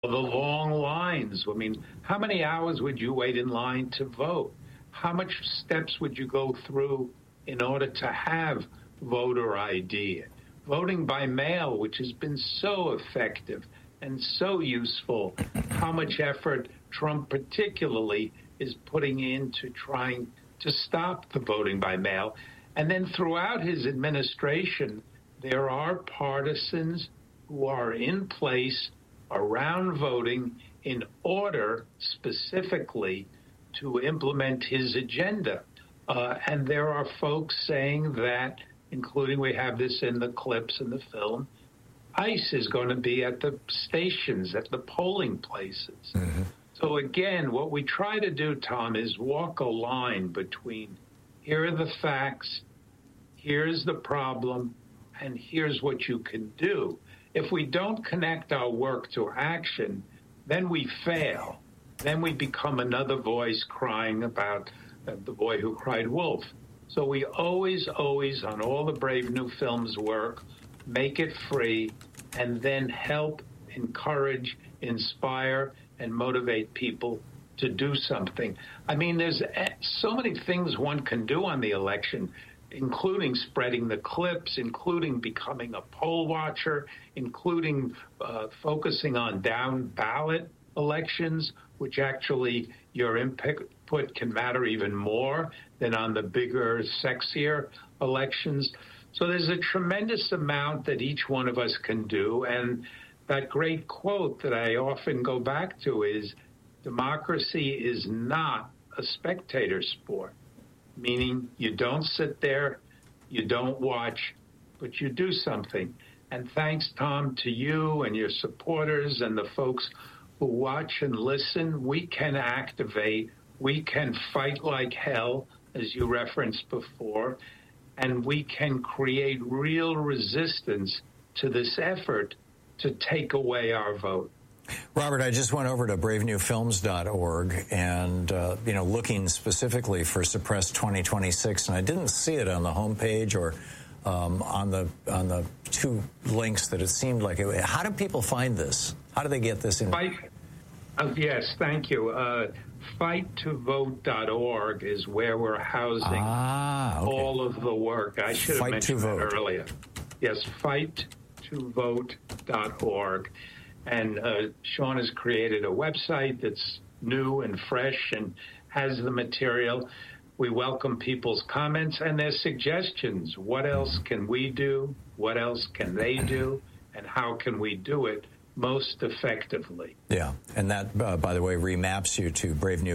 The long lines. I mean, how many hours would you wait in line to vote? How much steps would you go through in order to have voter ID? Voting by mail, which has been so effective and so useful, how much effort Trump particularly is putting into trying to stop the voting by mail. And then throughout his administration, there are partisans who are in place around voting in order specifically to implement his agenda. And there are folks saying that, including we have this in the clips in the film, ICE is going to be at the stations, at the polling places. Mm-hmm. So again, what we try to do, Tom, is walk a line between here are the facts, here's the problem, and here's what you can do. If we don't connect our work to action, then we fail. Then we become another voice crying about the boy who cried wolf. So we always, on all the Brave New Films work, make it free, and then help, encourage, inspire, and motivate people to do something. I mean, there's so many things one can do on the election, including spreading the clips, including becoming a poll watcher, including focusing on down ballot elections, which actually your input can matter even more than on the bigger, sexier elections. So there's a tremendous amount that each one of us can do. And that great quote that I often go back to is, democracy is not a spectator sport, meaning you don't sit there, you don't watch, but you do something. And thanks, Tom, to you and your supporters and the folks who watch and listen, we can activate, we can fight like hell, as you referenced before, and we can create real resistance to this effort to take away our vote. Robert, I just went over to bravenewfilms.org and, looking specifically for Suppress 2026, and I didn't see it on the homepage or on the two links that it seemed like it. How do people find this? How do they get this in? Yes, thank you. Fighttovote.org is where we're housing all of the work. I should have mentioned that earlier. Yes, fighttovote.org. And Sean has created a website that's new and fresh and has the material. We welcome people's comments and their suggestions. What else can we do? What else can they do? And how can we do it most effectively? Yeah, and that, by the way, remaps you to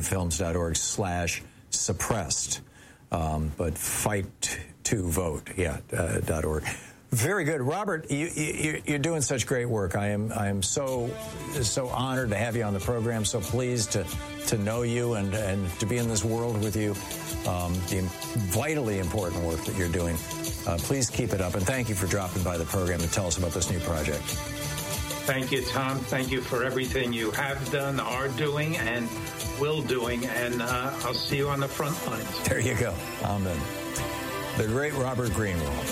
bravenewfilms.org/suppressed, but fighttovote, .org. Very good, Robert. You're doing such great work. I am so honored to have you on the program. So pleased to know you and to be in this world with you. The vitally important work that you're doing. Please keep it up, and thank you for dropping by the program to tell us about this new project. Thank you, Tom. Thank you for everything you have done, are doing, and will doing. And I'll see you on the front lines. There you go. Amen. The great Robert Greenwald.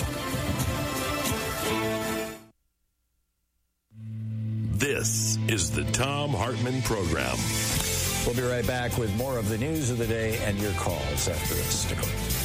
This is the Thom Hartmann Program. We'll be right back with more of the news of the day and your calls after this. Stick around.